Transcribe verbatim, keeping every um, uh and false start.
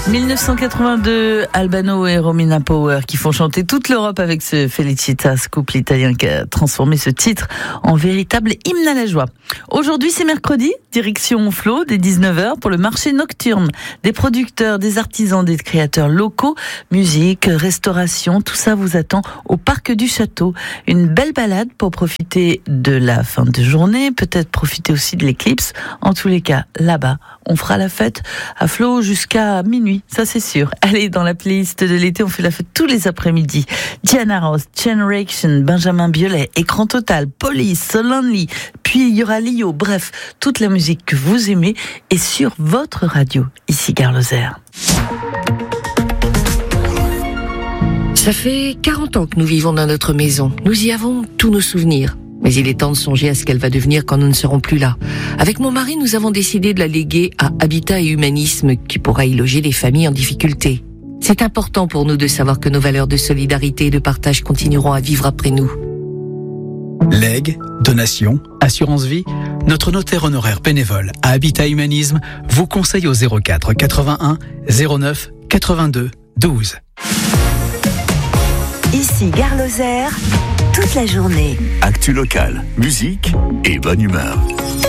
dix-neuf cent quatre-vingt-deux, Albano et Romina Power qui font chanter toute l'Europe avec ce Felicitas, couple italien qui a transformé ce titre en véritable hymne à la joie. Aujourd'hui, c'est mercredi, direction Flo, dès dix-neuf heures pour le marché nocturne. Des producteurs, des artisans, des créateurs locaux, musique, restauration, tout ça vous attend au Parc du Château. Une belle balade pour profiter de la fin de journée, peut-être profiter aussi de l'éclipse. En tous les cas, là-bas, on fera la fête à Flo jusqu'à minuit, ça c'est sûr. Allez, dans la playlist de l'été, on fait la fête tous les après-midi. Diana Ross, Generation, Benjamin Biolay, Écran Total, Police, So Lonely, puis il y aura Lio, bref, toute la musique que vous aimez est sur votre radio. Ici Gare Lozère. Ça fait quarante ans que nous vivons dans notre maison. Nous y avons tous nos souvenirs. Mais il est temps de songer à ce qu'elle va devenir quand nous ne serons plus là. Avec mon mari, nous avons décidé de la léguer à Habitat et Humanisme, qui pourra y loger des familles en difficulté. C'est important pour nous de savoir que nos valeurs de solidarité et de partage continueront à vivre après nous. Legs, donations, assurance vie, notre notaire honoraire bénévole à Habitat Humanisme vous conseille au zéro quatre quatre-vingt-un zéro neuf quatre-vingt-deux douze. Ici Gare Lozère, toute la journée. Actu locale, musique et bonne humeur.